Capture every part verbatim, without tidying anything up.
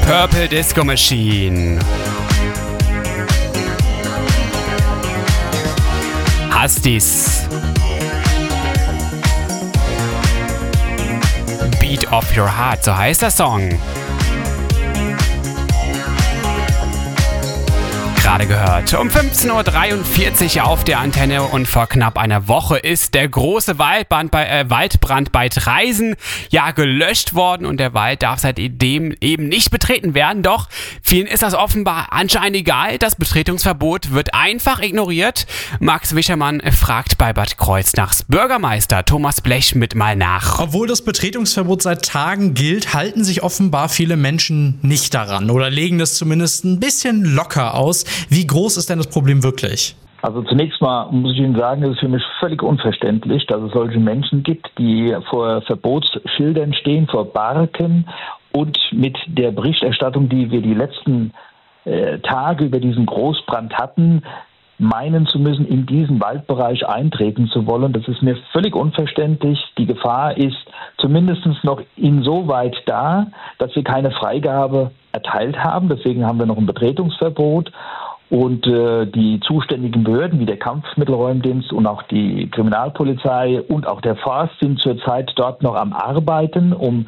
Purple Disco Machine. Husties. Beat of Your Heart, so heißt der Song. Gerade gehört. Um fünfzehn Uhr dreiundvierzig auf der Antenne und vor knapp einer Woche ist der große Waldbrand bei, äh, Waldbrand bei Traisen ja gelöscht worden und der Wald darf seitdem eben nicht betreten werden. Doch vielen ist das offenbar anscheinend egal. Das Betretungsverbot wird einfach ignoriert. Max Wischermann fragt bei Bad Kreuznachs Bürgermeister Thomas Blechschmidt mal nach. Obwohl das Betretungsverbot seit Tagen gilt, halten sich offenbar viele Menschen nicht daran oder legen das zumindest ein bisschen locker aus. Wie groß ist denn das Problem wirklich? Also zunächst mal muss ich Ihnen sagen, es ist für mich völlig unverständlich, dass es solche Menschen gibt, die vor Verbotsschildern stehen, vor Barken und mit der Berichterstattung, die wir die letzten äh, Tage über diesen Großbrand hatten, meinen zu müssen, in diesen Waldbereich eintreten zu wollen. Das ist mir völlig unverständlich. Die Gefahr ist zumindest noch insoweit da, dass wir keine Freigabe erteilt haben. Deswegen haben wir noch ein Betretungsverbot. Und äh, die zuständigen Behörden wie der Kampfmittelräumdienst und auch die Kriminalpolizei und auch der Forst sind zurzeit dort noch am Arbeiten, um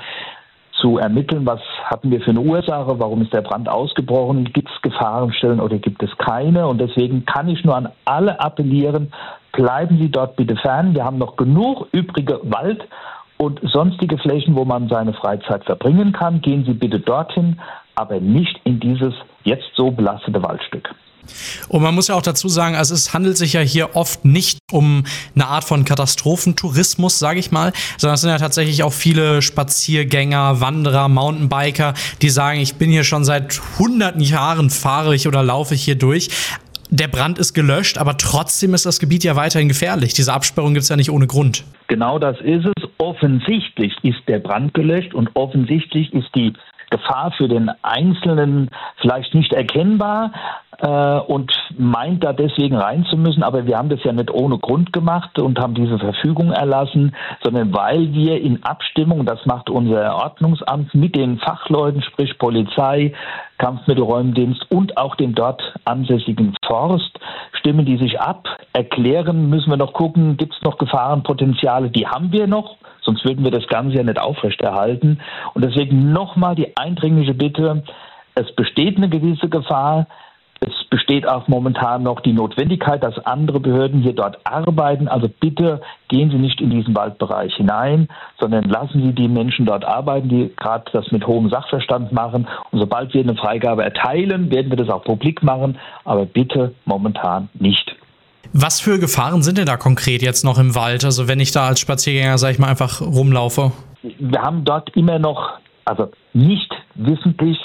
zu ermitteln, was hatten wir für eine Ursache, warum ist der Brand ausgebrochen, gibt es Gefahrenstellen oder gibt es keine. Und deswegen kann ich nur an alle appellieren, bleiben Sie dort bitte fern. Wir haben noch genug übrige Wald und sonstige Flächen, wo man seine Freizeit verbringen kann. Gehen Sie bitte dorthin, aber nicht in dieses jetzt so belastete Waldstück. Und man muss ja auch dazu sagen, also es handelt sich ja hier oft nicht um eine Art von Katastrophentourismus, sage ich mal, sondern es sind ja tatsächlich auch viele Spaziergänger, Wanderer, Mountainbiker, die sagen, ich bin hier schon seit hunderten Jahren, fahre ich oder laufe ich hier durch. Der Brand ist gelöscht, aber trotzdem ist das Gebiet ja weiterhin gefährlich. Diese Absperrung gibt es ja nicht ohne Grund. Genau das ist es. Offensichtlich ist der Brand gelöscht und offensichtlich ist die Gefahr für den Einzelnen vielleicht nicht erkennbar äh, und meint da deswegen rein zu müssen. Aber wir haben das ja nicht ohne Grund gemacht und haben diese Verfügung erlassen, sondern weil wir in Abstimmung, das macht unser Ordnungsamt mit den Fachleuten, sprich Polizei, Kampfmittelräumdienst und auch dem dort ansässigen Forst, stimmen die sich ab, erklären, müssen wir noch gucken, gibt es noch Gefahrenpotenziale, die haben wir noch. Sonst würden wir das Ganze ja nicht aufrechterhalten. Und deswegen nochmal die eindringliche Bitte, es besteht eine gewisse Gefahr. Es besteht auch momentan noch die Notwendigkeit, dass andere Behörden hier dort arbeiten. Also bitte gehen Sie nicht in diesen Waldbereich hinein, sondern lassen Sie die Menschen dort arbeiten, die gerade das mit hohem Sachverstand machen. Und sobald wir eine Freigabe erteilen, werden wir das auch publik machen. Aber bitte momentan nicht. Was für Gefahren sind denn da konkret jetzt noch im Wald? Also wenn ich da als Spaziergänger, sag ich mal, einfach rumlaufe. Wir haben dort immer noch, also nicht wissentlich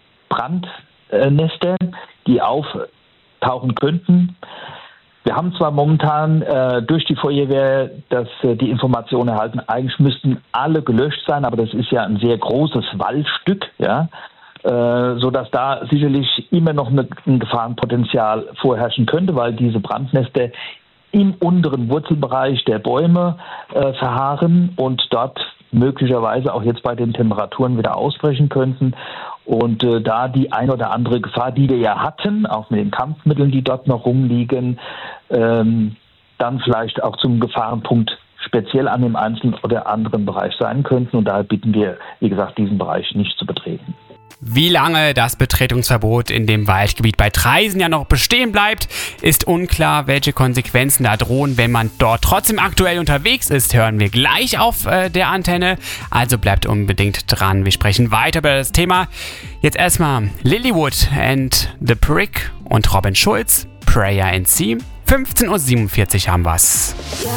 Brandnester, die auftauchen könnten. Wir haben zwar momentan äh, durch die Feuerwehr das, äh, die Information erhalten, eigentlich müssten alle gelöscht sein, aber das ist ja ein sehr großes Waldstück, ja. Äh, sodass da sicherlich immer noch eine, ein Gefahrenpotenzial vorherrschen könnte, weil diese Brandnester im unteren Wurzelbereich der Bäume äh, verharren und dort möglicherweise auch jetzt bei den Temperaturen wieder ausbrechen könnten. Und äh, da die ein oder andere Gefahr, die wir ja hatten, auch mit den Kampfmitteln, die dort noch rumliegen, ähm, dann vielleicht auch zum Gefahrenpunkt speziell an dem einzelnen oder anderen Bereich sein könnten. Und daher bitten wir, wie gesagt, diesen Bereich nicht zu betreten. Wie lange das Betretungsverbot in dem Waldgebiet bei Traisen ja noch bestehen bleibt, ist unklar. Welche Konsequenzen da drohen, wenn man dort trotzdem aktuell unterwegs ist, hören wir gleich auf äh, der Antenne. Also bleibt unbedingt dran. Wir sprechen weiter über das Thema. Jetzt erstmal Lilywood and the Prick und Robin Schulz, Prayer and See. fünfzehn Uhr siebenundvierzig haben wir's.